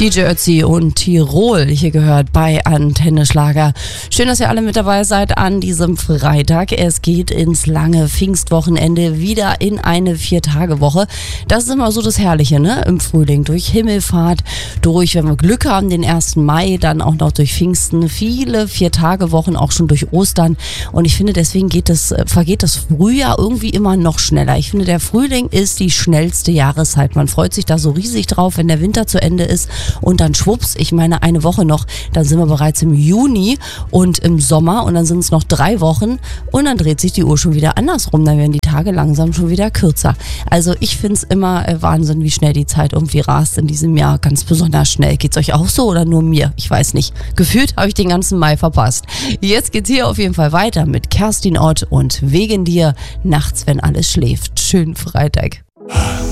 DJ Ötzi und Tirol hier gehört bei Antenne Schlager. Schön, dass ihr alle mit dabei seid an diesem Freitag. Es geht ins lange Pfingstwochenende, wieder in eine 4-Tage-Woche. Das ist immer so das Herrliche, ne? Im Frühling, durch Himmelfahrt, durch, wenn wir Glück haben, den 1. Mai, dann auch noch durch Pfingsten, viele 4-Tage-Wochen, auch schon durch Ostern. Und ich finde, deswegen vergeht das Frühjahr irgendwie immer noch schneller. Ich finde, der Frühling ist die schnellste Jahreszeit. Man freut sich da so riesig drauf, wenn der Winter zu Ende ist. Und dann schwupps, ich meine eine Woche noch, dann sind wir bereits im Juni und im Sommer und dann sind es noch 3 Wochen und dann dreht sich die Uhr schon wieder andersrum, dann werden die Tage langsam schon wieder kürzer. Also ich finde es immer Wahnsinn, wie schnell die Zeit irgendwie rast in diesem Jahr, ganz besonders schnell. Geht's euch auch so oder nur mir? Ich weiß nicht. Gefühlt habe ich den ganzen Mai verpasst. Jetzt geht's hier auf jeden Fall weiter mit Kerstin Ott und Wegen dir, nachts, wenn alles schläft. Schönen Freitag.